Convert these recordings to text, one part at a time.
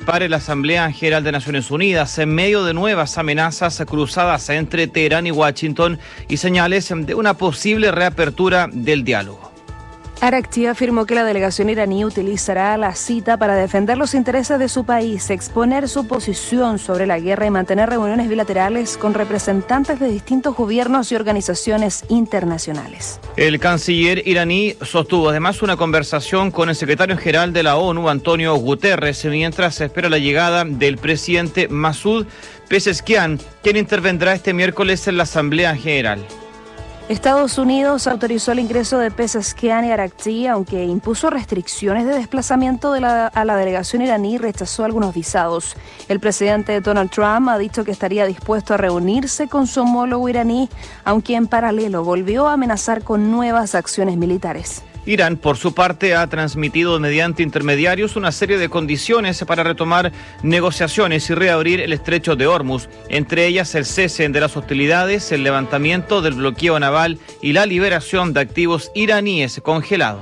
participar en la Asamblea General de Naciones Unidas en medio de nuevas amenazas cruzadas entre Teherán y Washington y señales de una posible reapertura del diálogo. Araghchi afirmó que la delegación iraní utilizará la cita para defender los intereses de su país, exponer su posición sobre la guerra y mantener reuniones bilaterales con representantes de distintos gobiernos y organizaciones internacionales. El canciller iraní sostuvo además una conversación con el secretario general de la ONU, Antonio Guterres, mientras se espera la llegada del presidente Masoud Pezeshkian, quien intervendrá este miércoles en la Asamblea General. Estados Unidos autorizó el ingreso de Pezeshkian y Araghchi, aunque impuso restricciones de desplazamiento a la delegación iraní y rechazó algunos visados. El presidente Donald Trump ha dicho que estaría dispuesto a reunirse con su homólogo iraní, aunque en paralelo volvió a amenazar con nuevas acciones militares. Irán, por su parte, ha transmitido mediante intermediarios una serie de condiciones para retomar negociaciones y reabrir el estrecho de Hormuz, entre ellas el cese de las hostilidades, el levantamiento del bloqueo naval y la liberación de activos iraníes congelados.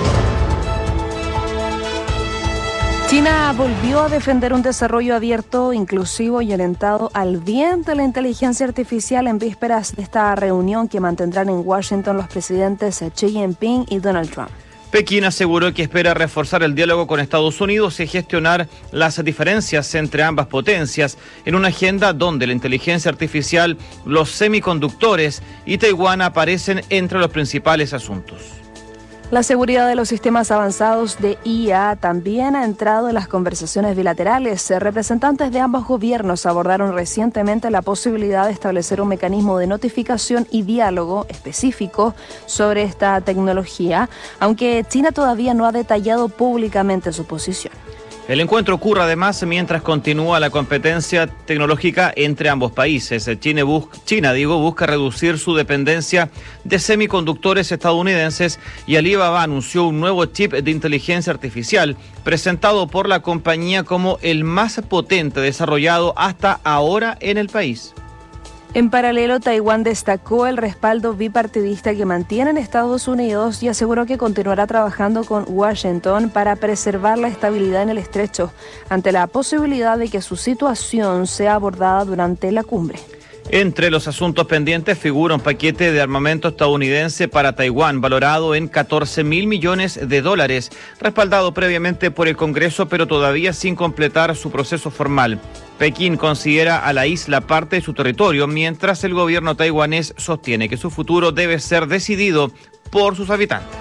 China volvió a defender un desarrollo abierto, inclusivo y orientado al bien de la inteligencia artificial en vísperas de esta reunión que mantendrán en Washington los presidentes Xi Jinping y Donald Trump. Pekín aseguró que espera reforzar el diálogo con Estados Unidos y gestionar las diferencias entre ambas potencias en una agenda donde la inteligencia artificial, los semiconductores y Taiwán aparecen entre los principales asuntos. La seguridad de los sistemas avanzados de IA también ha entrado en las conversaciones bilaterales. Representantes de ambos gobiernos abordaron recientemente la posibilidad de establecer un mecanismo de notificación y diálogo específico sobre esta tecnología, aunque China todavía no ha detallado públicamente su posición. El encuentro ocurre además mientras continúa la competencia tecnológica entre ambos países. China busca reducir su dependencia de semiconductores estadounidenses y Alibaba anunció un nuevo chip de inteligencia artificial presentado por la compañía como el más potente desarrollado hasta ahora en el país. En paralelo, Taiwán destacó el respaldo bipartidista que mantiene en Estados Unidos y aseguró que continuará trabajando con Washington para preservar la estabilidad en el estrecho, ante la posibilidad de que su situación sea abordada durante la cumbre. Entre los asuntos pendientes figura un paquete de armamento estadounidense para Taiwán valorado en $14.000 millones, respaldado previamente por el Congreso pero todavía sin completar su proceso formal. Pekín considera a la isla parte de su territorio, mientras el gobierno taiwanés sostiene que su futuro debe ser decidido por sus habitantes.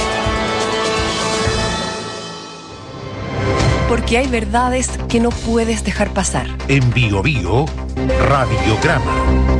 Porque hay verdades que no puedes dejar pasar. En Bio Bio, Radiograma.